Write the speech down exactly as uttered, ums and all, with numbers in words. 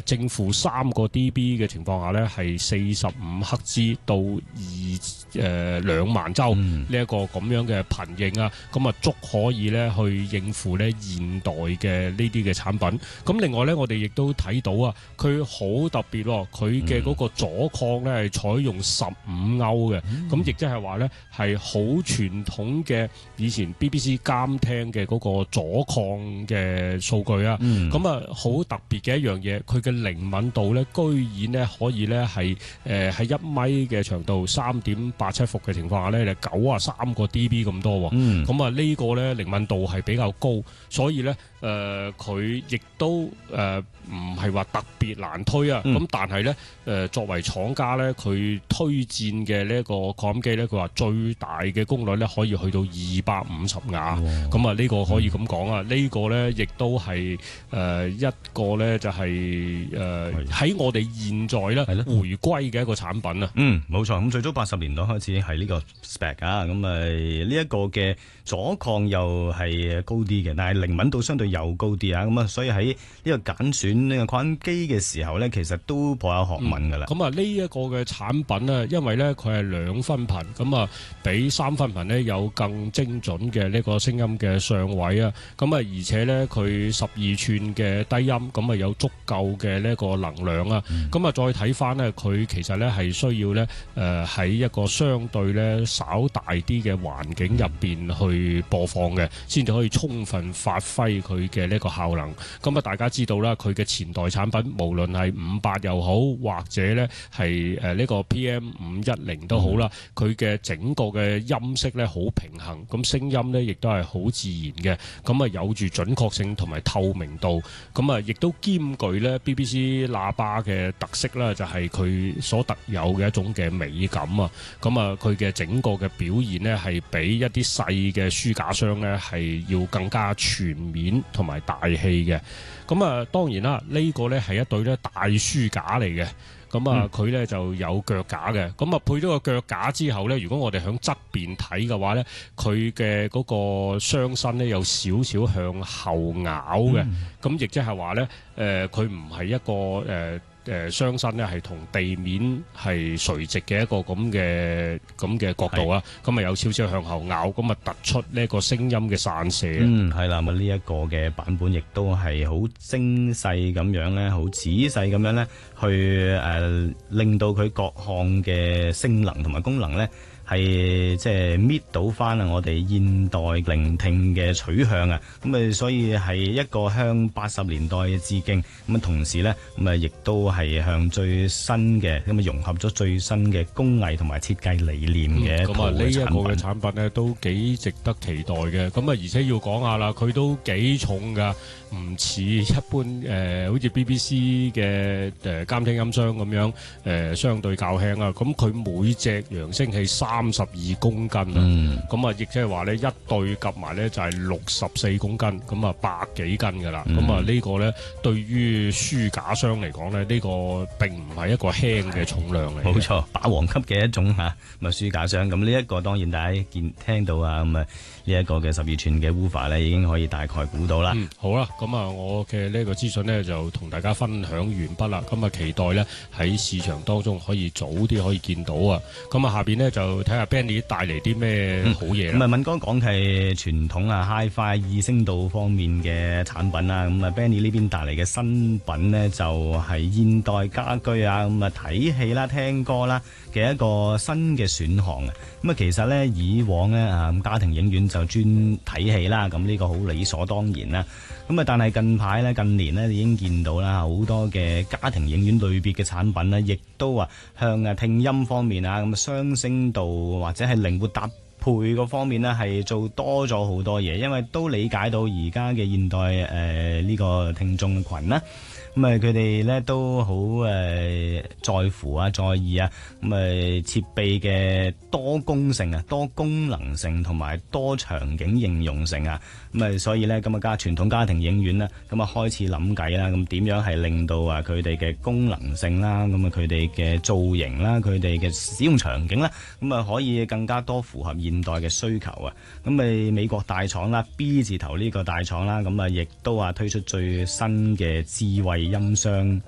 正負三個 dB 嘅情況下呢，係四十五赫茲到二誒兩萬周呢一個咁樣嘅頻應啊，咁啊足可以呢去應付呢現代嘅呢啲嘅產品。咁另外呢，我哋亦都睇到啊，佢好特別喎，佢嘅嗰個阻抗呢係採用十五歐嘅，咁亦即係話呢係好傳統嘅以前 B B C 監聽嘅嗰個阻抗嘅數據啊。咁啊好特別嘅一樣嘢，佢嘅靈敏度呢居然呢可以呢係誒喺一米嘅長度三點八七伏嘅情況下呢，就九啊三個 dB 咁多喎。咁啊呢個呢靈敏度係比較高，所以呢誒佢亦都誒唔係話特別難推啊。咁、嗯、但係呢，誒、呃、作為廠家呢，佢推薦嘅呢一個擴音機呢，佢話最大嘅功率呢可以去到二百五十瓦。咁啊呢個可以咁講啊，呢、嗯、個呢亦都係誒、呃、一個呢就係誒喺我哋現在呢回歸嘅一個產品啊。 嗯，冇錯。咁最早八十年代開始係呢個 spec 啊，咁啊呢一個嘅阻抗又係高啲嘅，但係靈敏度相對又高啲啊。咁啊，所以喺呢個揀選呢個擴音機嘅時候呢，其實都頗有學問噶啦。 咁啊呢一個嘅產品呢，因為呢佢係兩分頻，咁啊比三分頻呢有更精準嘅呢個聲音嘅上位啊。咁啊而且呢，佢十二寸嘅低音，咁啊有足夠嘅呢個能量啊。咁啊、嗯、再睇翻呢，佢其實呢係需要呢誒喺一個相對呢稍大啲嘅環境入邊去播放嘅，先至可以充分發揮佢嘅呢個效能。咁啊大家知道啦，佢嘅前代產品無論係五八又好，或者呢係誒呢個 P M 五一零都好啦，佢嘅、嗯、整個嘅音色呢好平衡，咁聲音呢亦都係好自然嘅，咁啊有住準確性同埋透明度，咁啊亦都兼具呢 B B C 喇叭嘅特色啦，就係佢所特有嘅一種嘅美感啊。咁啊佢嘅整個嘅表現呢係比一啲細嘅書架箱呢係要更加全面同埋大氣嘅。咁啊當然啦，呢個呢係一對咧大書架嚟嘅。咁啊佢呢就有腳架嘅。咁啊配咗個腳架之後呢，如果我哋響側邊睇嘅話呢，佢嘅嗰個箱身呢有少少向後拗嘅。咁亦即係話呢，誒佢唔係一個誒。呃誒箱身咧係同地面係垂直嘅一個咁嘅咁嘅角度啊，咁啊有少少向後拗，咁啊突出呢個聲音嘅散射。 嗯，係啦，咁呢一個嘅版本亦都係好精細咁樣咧，好仔細咁樣咧，去誒、呃、令到佢各項嘅性能同埋功能咧，係即係搣到翻啊！我哋現代聆聽嘅取向啊，咁啊，所以係一個向八十年代嘅致敬。咁啊，同時咧，咁啊，亦都係向最新嘅咁啊，融合咗最新嘅工藝同埋設計理念嘅一套嘅產品。咁啊，呢一個嘅產品咧都幾值得期待嘅。咁啊，而且要講下啦，佢都幾重㗎，唔似一般誒、呃，好似 B B C 嘅誒監聽音箱咁樣誒、呃，相對較輕啊。咁佢每隻揚聲器三三十二公斤啊，咁啊、嗯，亦即係話咧，一對夾埋咧就係六十四公斤，咁啊百幾斤噶啦，咁啊、嗯、呢個咧對於書架箱嚟講咧，呢、呢個並唔係一個輕嘅重量嚟。冇錯，霸王級嘅一種嚇，咁啊書架箱，咁呢一個當然大家見聽到啊，咁啊呢一個嘅十二寸嘅 woofer 咧，已經可以大概估到啦、嗯。好啦，咁啊我嘅呢個資訊咧就同大家分享完畢啦，咁啊期待咧喺市場當中可以早啲可以見到啊，咁啊下邊咧就。睇下 Benny 帶嚟啲咩好嘢啦。咁啊、嗯，敏哥講係傳統啊 Hi-Fi 二聲道方面嘅產品啦。咁啊 Benny 呢邊帶嚟嘅新品呢，就係、是、現代家居啊，咁啊睇戲啦、聽歌啦嘅一個新嘅選項啊。咁啊，其實呢，以往呢，啊家庭影院就專睇戲啦，咁呢個好理所當然啦。咁啊，但係近排呢，近年呢，已經見到啦，好多嘅家庭影院類別嘅產品呢，亦都啊向啊聽音方面啊咁啊雙聲道或者係靈活搭配嗰方面呢，係做多咗好多嘢，因為都理解到而家嘅現代誒呢、呃這個聽眾群啦。咁啊，佢哋咧都好誒在乎啊，在意啊，咁啊設備嘅多功性啊、多功能性同埋多場景應用性啊，咁啊，所以咧咁啊家傳統家庭影院咧，咁啊開始諗計啦，咁點樣係令到啊佢哋嘅功能性啦，咁啊佢哋嘅造型啦，佢哋嘅使用場景啦，咁啊可以更加多符合現代嘅需求啊，咁啊美國大廠啦 B 字頭呢個大廠啦，咁啊亦都話推出最新嘅智慧音箱